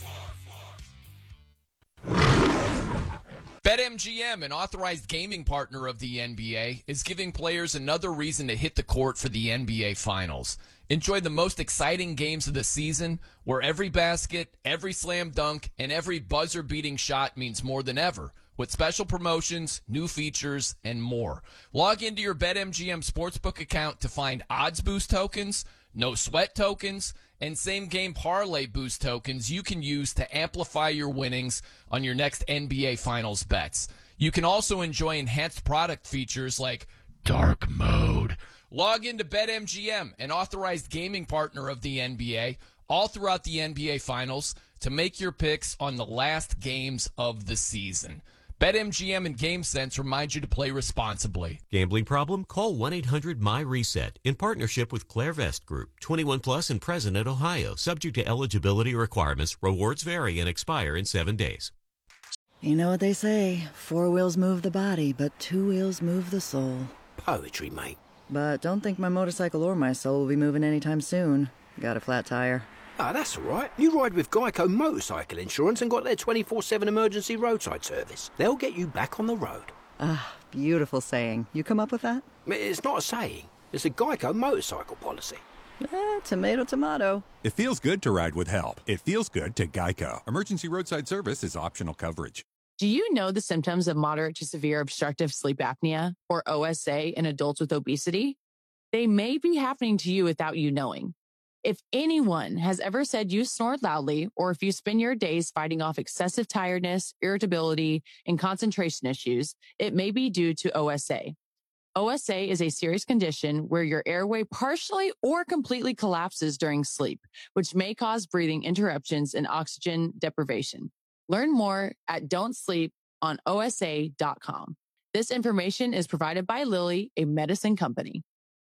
BetMGM, an authorized gaming partner of the N B A, is giving players another reason to hit the court for the N B A Finals. Enjoy the most exciting games of the season, where every basket, every slam dunk, and every buzzer-beating shot means more than ever, with special promotions, new features, and more. Log into your BetMGM Sportsbook account to find odds boost tokens, no sweat tokens, and same-game parlay boost tokens you can use to amplify your winnings on your next N B A Finals bets. You can also enjoy enhanced product features like Dark Mode. Log into BetMGM, an authorized gaming partner of the N B A, all throughout the N B A Finals to make your picks on the last games of the season. BetMGM and GameSense remind you to play responsibly. Gambling problem? Call one eight hundred my reset in partnership with Clairvest Group. twenty-one plus in President, Ohio. Subject to eligibility requirements. Rewards vary and expire in seven days. You know what they say, four wheels move the body, but two wheels move the soul. Poetry, mate. But don't think my motorcycle or my soul will be moving anytime soon. Got a flat tire. Ah, that's all right. You ride with Geico Motorcycle Insurance and got their twenty-four seven emergency roadside service. They'll get you back on the road. Ah, beautiful saying. You come up with that? It's not a saying. It's a Geico motorcycle policy. Eh, tomato, tomato. It feels good to ride with help. It feels good to Geico. Emergency roadside service is optional coverage. Do you know the symptoms of moderate to severe obstructive sleep apnea, or O S A, in adults with obesity? They may be happening to you without you knowing. If anyone has ever said you snored loudly, or if you spend your days fighting off excessive tiredness, irritability, and concentration issues, it may be due to O S A. O S A is a serious condition where your airway partially or completely collapses during sleep, which may cause breathing interruptions and oxygen deprivation. Learn more at don't sleep on O S A dot com. This information is provided by Lilly, a medicine company.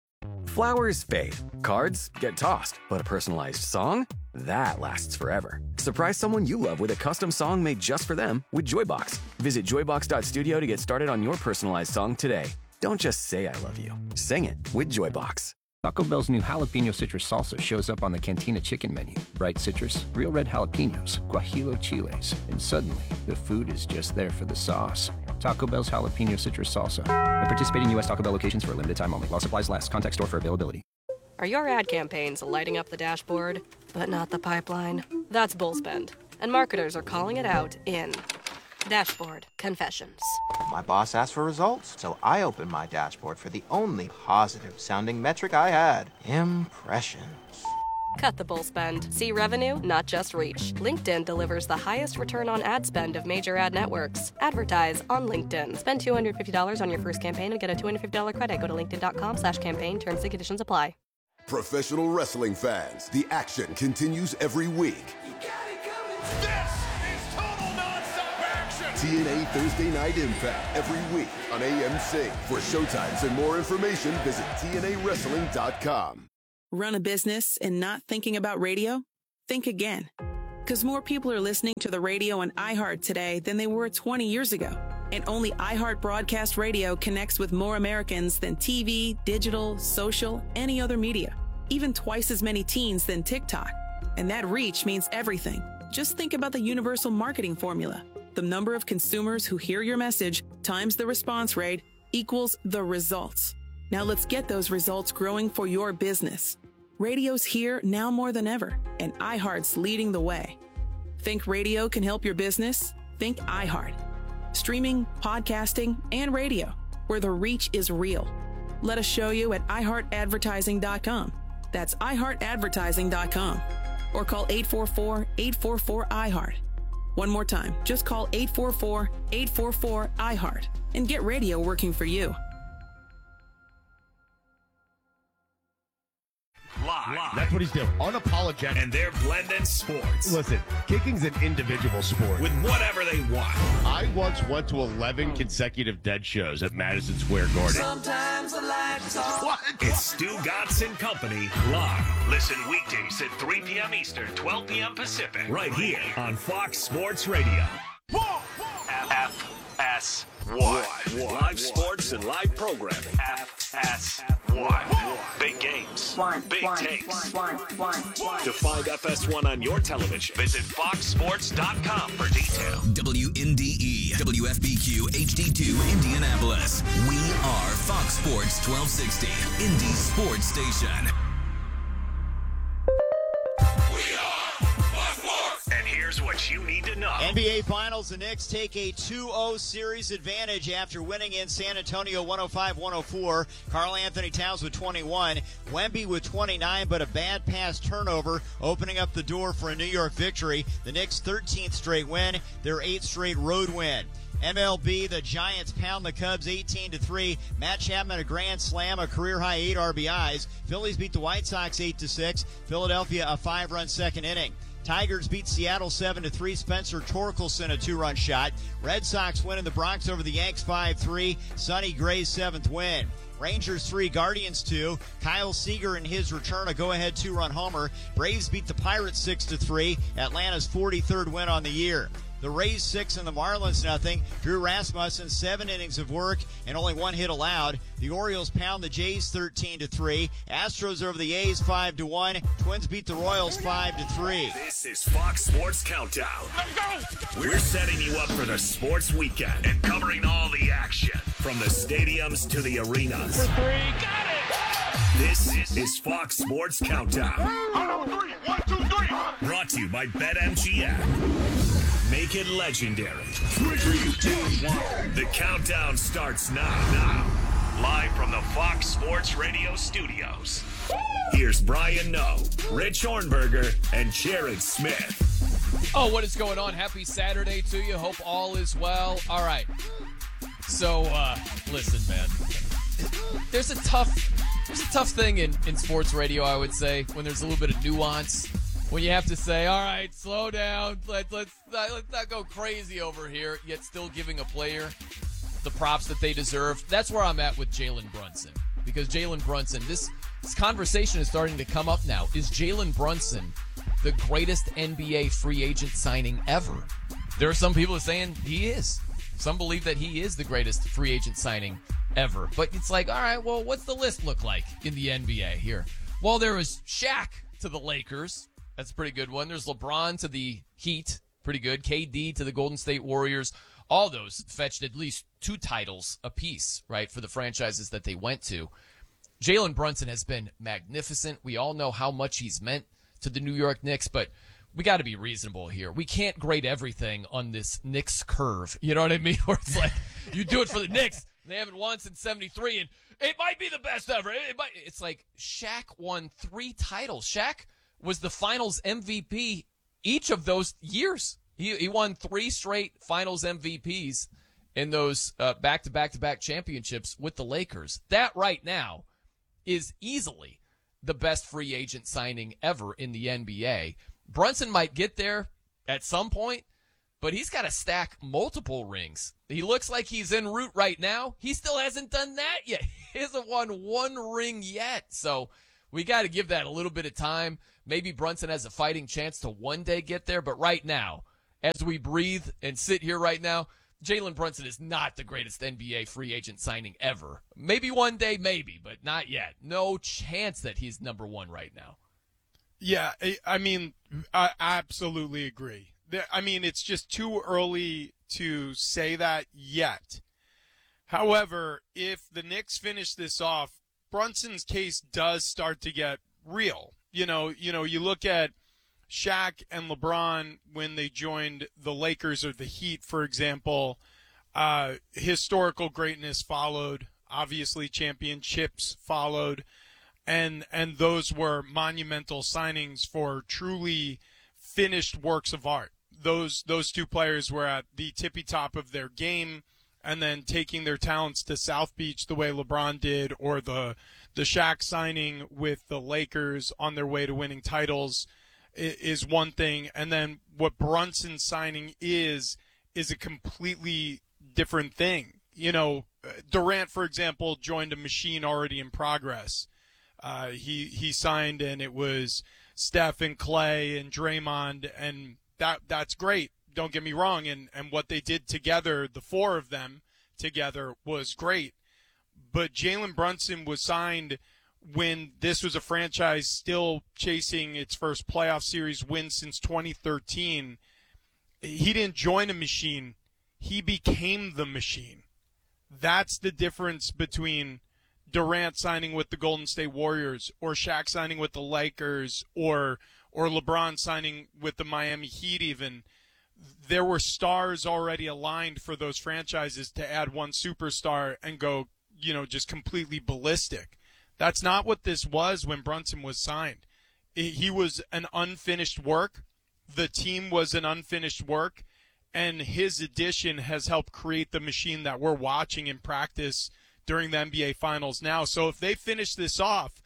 Flowers fade, cards get tossed, but a personalized song? That lasts forever. Surprise someone you love with a custom song made just for them with Joybox. Visit joybox dot studio to get started on your personalized song today. Don't just say I love you. Sing it with Joybox. Taco Bell's new jalapeno citrus salsa shows up on the Cantina chicken menu. Bright citrus, real red jalapenos, guajillo chiles, and suddenly the food is just there for the sauce. Taco Bell's jalapeno citrus salsa. At participating U S Taco Bell locations for a limited time only. While supplies last. Contact store for availability. Are your ad campaigns lighting up the dashboard, but not the pipeline? That's Bullspend, and marketers are calling it out in Dashboard Confessions. My boss asked for results, so I opened my dashboard for the only positive-sounding metric I had. Impressions. Cut the bull spend. See revenue, not just reach. LinkedIn delivers the highest return on ad spend of major ad networks. Advertise on LinkedIn. Spend two hundred fifty dollars on your first campaign and get a two hundred fifty dollars credit. Go to linkedin.com slash campaign. Terms and conditions apply. Professional wrestling fans, the action continues every week. This is total nonstop action. T N A Thursday Night Impact every week on A M C. For showtimes and more information, visit T N A wrestling dot com. Run a business and not thinking about radio? Think again. Because more people are listening to the radio on iHeart today than they were twenty years ago. And only iHeart Broadcast Radio connects with more Americans than T V, digital, social, any other media. Even twice as many teens than TikTok. And that reach means everything. Just think about the universal marketing formula. The number of consumers who hear your message times the response rate equals the results. Now let's get those results growing for your business. Radio's here now more than ever, and iHeart's leading the way. Think radio can help your business? Think iHeart. Streaming, podcasting, and radio, where the reach is real. Let us show you at i heart advertising dot com. That's i heart advertising dot com. Or call eight four four, eight four four, I heart. One more time, just call eight four four, eight four four, I heart and get radio working for you. Live. That's what he's doing. Unapologetic. And they're blending sports. Listen, kicking's an individual sport. With whatever they want. I once went to eleven consecutive dead shows at Madison Square Garden. Sometimes I like to talk. What? It's Stu Gatz and Company live. Listen weekdays at three p.m. Eastern, twelve p.m. Pacific. Right here on Fox Sports Radio. F S one. Live sports and live programming. F S one. Big games. One, big one, takes. one, one, one. To find F S one on your television, visit fox sports dot com for details. W N D E, W F B Q H D two, Indianapolis. We are Fox Sports twelve sixty, Indy's sports station. And here's what you need to know. N B A Finals, the Knicks take a two oh series advantage after winning in San Antonio one oh five one oh four. Karl Anthony Towns with twenty-one, Wemby with twenty-nine, but a bad pass turnover opening up the door for a New York victory. The Knicks' thirteenth straight win, their eighth straight road win. M L B, the Giants pound the Cubs eighteen to three. Matt Chapman a grand slam, a career-high eight R B Is. Phillies beat the White Sox eight to six. Philadelphia a five-run second inning. Tigers beat Seattle seven to three. Spencer Torkelson a two-run shot. Red Sox win in the Bronx over the Yanks five three. Sonny Gray's seventh win. Rangers three, Guardians two. Kyle Seager in his return a go-ahead two-run homer. Braves beat the Pirates six to three. Atlanta's forty-third win on the year. The Rays six and the Marlins nothing. Drew Rasmussen seven innings of work and only one hit allowed. The Orioles pound the Jays thirteen to three. Astros over the A's five to one. Twins beat the Royals five to three. This is Fox Sports Countdown. We're setting you up for the sports weekend and covering all the action from the stadiums to the arenas. For three, got it. This is Fox Sports Countdown. One, two, three. Brought to you by BetMGM. Make it legendary. Three, two, one. The countdown starts now. Now, live from the Fox Sports Radio studios. Here's Brian Noe, Rich Hornberger, and Jared Smith. Oh, what is going on? Happy Saturday to you. Hope all is well. All right. So, uh, listen, man. There's a tough, there's a tough thing in, in sports radio, I would say, when there's a little bit of nuance. When you have to say, all right, slow down, let, let's, not, let's not go crazy over here, yet still giving a player the props that they deserve. That's where I'm at with Jalen Brunson. Because Jalen Brunson, this, this conversation is starting to come up now. Is Jalen Brunson the greatest N B A free agent signing ever? There are some people saying he is. Some believe that he is the greatest free agent signing ever. But it's like, all right, well, what's the list look like in the N B A here? Well, there was Shaq to the Lakers. That's a pretty good one. There's LeBron to the Heat. Pretty good. K D to the Golden State Warriors. All those fetched at least two titles apiece, right, for the franchises that they went to. Jalen Brunson has been magnificent. We all know how much he's meant to the New York Knicks, but we got to be reasonable here. We can't grade everything on this Knicks curve. You know what I mean? Where it's like, you do it for the Knicks. They haven't won since seventy-three, and it might be the best ever. It might, it's like Shaq won three titles. Shaq was the Finals M V P each of those years. He he won three straight Finals M V Ps in those uh, back-to-back-to-back championships with the Lakers. That right now is easily the best free agent signing ever in the N B A. Brunson might get there at some point, but he's got to stack multiple rings. He looks like he's en route right now. He still hasn't done that yet. He hasn't won one ring yet. So we got to give that a little bit of time. Maybe Brunson has a fighting chance to one day get there, but right now, as we breathe and sit here right now, Jalen Brunson is not the greatest N B A free agent signing ever. Maybe one day, maybe, but not yet. No chance that he's number one right now. Yeah, I mean, I absolutely agree. I mean, it's just too early to say that yet. However, if the Knicks finish this off, Brunson's case does start to get real. You know, you know, you look at Shaq and LeBron when they joined the Lakers or the Heat, for example, uh, historical greatness followed. Obviously, championships followed. And and those were monumental signings for truly finished works of art. Those those two players were at the tippy top of their game, and then taking their talents to South Beach the way LeBron did, or the the Shaq signing with the Lakers on their way to winning titles is one thing. And then what Brunson signing is is a completely different thing. You know, Durant, for example, joined a machine already in progress. Uh, he he signed, and it was Steph and Clay and Draymond, and that that's great. Don't get me wrong, and and what they did together, the four of them together, was great. But Jalen Brunson was signed when this was a franchise still chasing its first playoff series win since twenty thirteen. He didn't join a machine; he became the machine. That's the difference between Durant signing with the Golden State Warriors, or Shaq signing with the Lakers, or or LeBron signing with the Miami Heat even. There were stars already aligned for those franchises to add one superstar and go, you know, just completely ballistic. That's not what this was when Brunson was signed. He was an unfinished work. The team was an unfinished work, and his addition has helped create the machine that we're watching in practice during the N B A Finals now. So if they finish this off,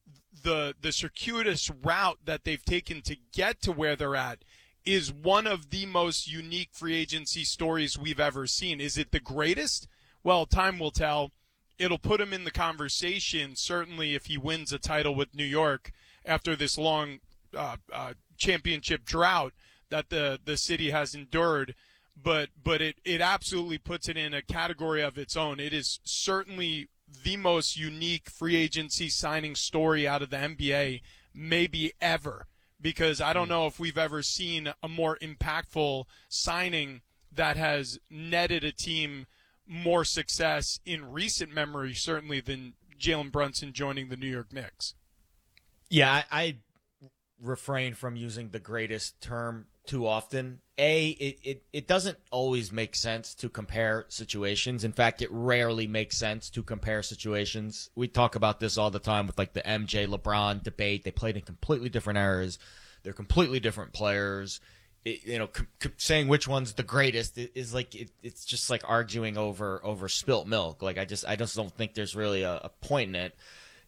the the circuitous route that they've taken to get to where they're at is one of the most unique free agency stories we've ever seen. Is it the greatest? Well, time will tell. It'll put him in the conversation, certainly if he wins a title with New York after this long uh, uh, championship drought that the, the city has endured. But but it, it absolutely puts it in a category of its own. It is certainly the most unique free agency signing story out of the N B A, maybe ever, because I don't know if we've ever seen a more impactful signing that has netted a team more success in recent memory, certainly, than Jalen Brunson joining the New York Knicks. Yeah, I, I refrain from using the greatest term too often. A, it, it, it doesn't always make sense to compare situations. In fact, it rarely makes sense to compare situations. We talk about this all the time with like the M J LeBron debate. They played in completely different eras. They're completely different players. It, you know, c- c- saying which one's the greatest is like it, it's just like arguing over over spilt milk. Like I just I just don't think there's really a, a point in it.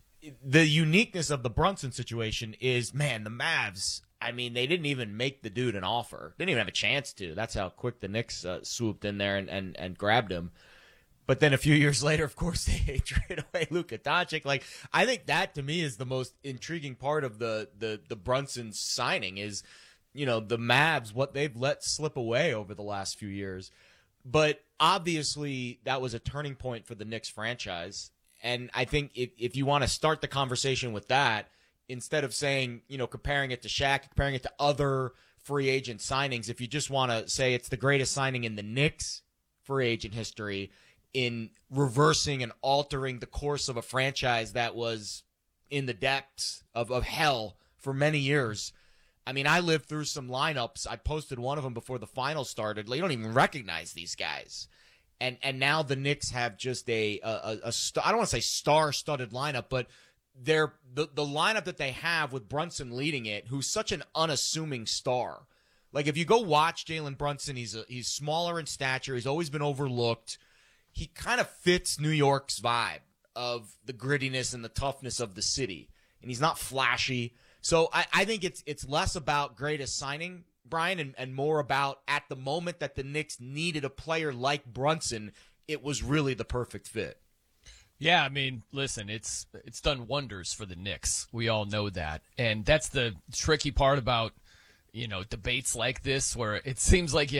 The uniqueness of the Brunson situation is, man, the Mavs. I mean, they didn't even make the dude an offer. Didn't even have a chance to. That's how quick the Knicks uh, swooped in there and, and, and grabbed him. But then a few years later, of course, they trade away Luka Doncic. Like, I think that to me is the most intriguing part of the the the Brunson signing is, you know, the Mavs, what they've let slip away over the last few years. But obviously, that was a turning point for the Knicks franchise. And I think if, if you want to start the conversation with that, instead of saying, you know, comparing it to Shaq, comparing it to other free agent signings, if you just want to say it's the greatest signing in the Knicks free agent history, in reversing and altering the course of a franchise that was in the depths of, of hell for many years. I mean, I lived through some lineups. I posted one of them before the finals started. You don't even recognize these guys. And and now the Knicks have just a, a, a, a st- I don't want to say star-studded lineup, but they're the, the lineup that they have with Brunson leading it, who's such an unassuming star. Like, if you go watch Jalen Brunson, he's a, he's smaller in stature. He's always been overlooked. He kind of fits New York's vibe of the grittiness and the toughness of the city. And he's not flashy. So I, I think it's it's less about greatest signing, Brian, and, and more about at the moment that the Knicks needed a player like Brunson, it was really the perfect fit. Yeah, I mean, listen, it's it's done wonders for the Knicks. We all know that. And that's the tricky part about, you know, debates like this where it seems like you